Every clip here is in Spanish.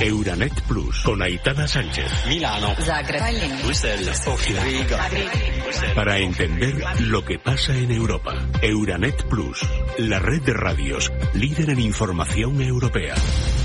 Euranet Plus con Aitana Sánchez. Milano, Zagreb, Bruselas, Sofía, Riga. Para entender lo que pasa en Europa. Euranet Plus, la red de radios líder en información europea.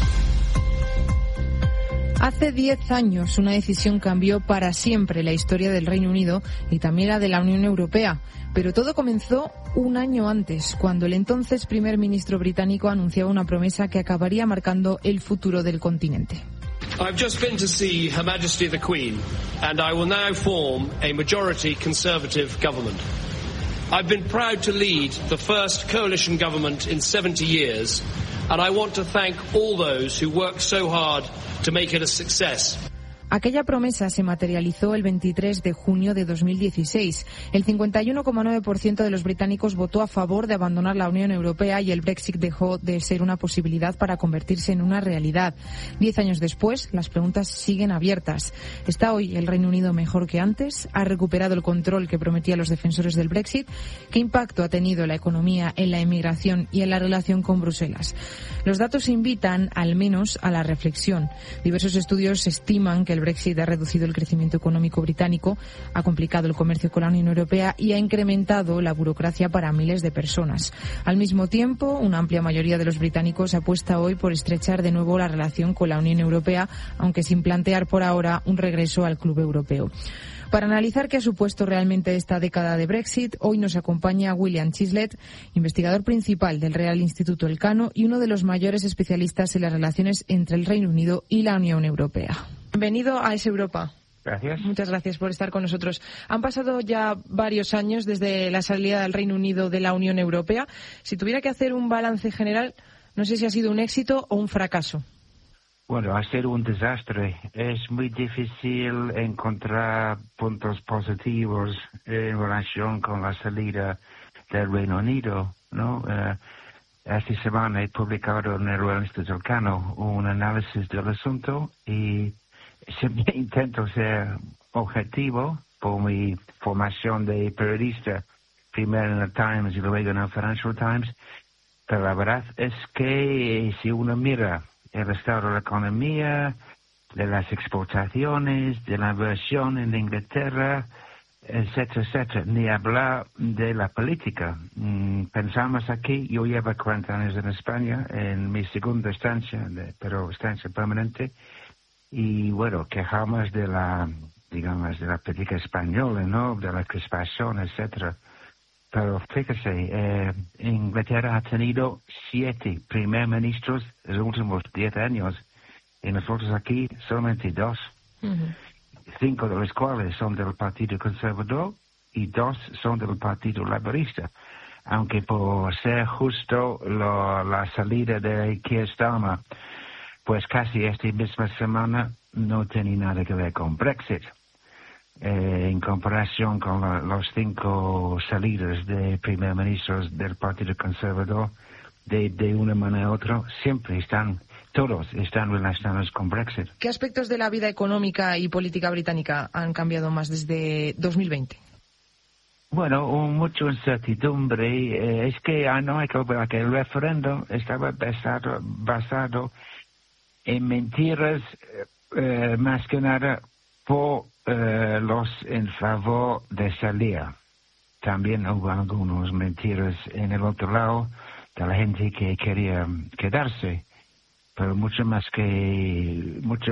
Hace 10 años una decisión cambió para siempre la historia del Reino Unido y también la de la Unión Europea. Pero todo comenzó un año antes, cuando el entonces primer ministro británico anunciaba una promesa que acabaría marcando el futuro del continente. I've just been to see Her Majesty the Queen, and I will now form a majority Conservative government. I've been proud to lead the first coalition government in 70 years, and I want to thank all those who worked so hard to make it a success. Aquella promesa se materializó el 23 de junio de 2016. El 51,9% de los británicos votó a favor de abandonar la Unión Europea y el Brexit dejó de ser una posibilidad para convertirse en una realidad. 10 años después, las preguntas siguen abiertas. ¿Está hoy el Reino Unido mejor que antes? ¿Ha recuperado el control que prometían los defensores del Brexit? ¿Qué impacto ha tenido la economía en la emigración y en la relación con Bruselas? Los datos invitan, al menos, a la reflexión. Diversos estudios estiman que el Brexit ha reducido el crecimiento económico británico, ha complicado el comercio con la Unión Europea y ha incrementado la burocracia para miles de personas. Al mismo tiempo, una amplia mayoría de los británicos apuesta hoy por estrechar de nuevo la relación con la Unión Europea, aunque sin plantear por ahora un regreso al club europeo. Para analizar qué ha supuesto realmente esta década de Brexit, hoy nos acompaña William Chislett, investigador principal del Real Instituto Elcano y uno de los mayores especialistas en las relaciones entre el Reino Unido y la Unión Europea. Bienvenido a Es Europa. Gracias. Muchas gracias por estar con nosotros. Han pasado ya varios años desde la salida del Reino Unido de la Unión Europea. Si tuviera que hacer un balance general, no sé si ha sido un éxito o un fracaso. Bueno, ha sido un desastre. Es muy difícil encontrar puntos positivos en relación con la salida del Reino Unido, ¿no? Esta semana he publicado en el Real Instituto Elcano un análisis del asunto y siempre intento ser objetivo por mi formación de periodista, primero en el Times y luego en el Financial Times, pero la verdad es que si uno mira el estado de la economía, de las exportaciones, de la inversión en Inglaterra, etcétera, etcétera, ni hablar de la política. Pensamos aquí, yo llevo 40 años en España, en mi segunda estancia, pero estancia permanente, y bueno, quejamos de la, digamos, de la política española, ¿no?, de la crispación, etcétera. Pero fíjese, Inglaterra ha tenido 7 primer ministros en los últimos 10 años, y nosotros aquí solamente 2. 5 de los cuales son del Partido Conservador y 2 son del Partido Laborista. Aunque por ser justo la salida de Keir Starmer, pues casi esta misma semana no tiene nada que ver con Brexit. En comparación con los 5 salidas de primer ministros del Partido Conservador, de una manera u otra, todos están relacionados con Brexit. ¿Qué aspectos de la vida económica y política británica han cambiado más desde 2020? Bueno, mucha incertidumbre. Es que no hay que olvidar que el referéndum estaba basado en mentiras, más que nada por los en favor de salir. También hubo algunas mentiras en el otro lado de la gente que quería quedarse, pero mucho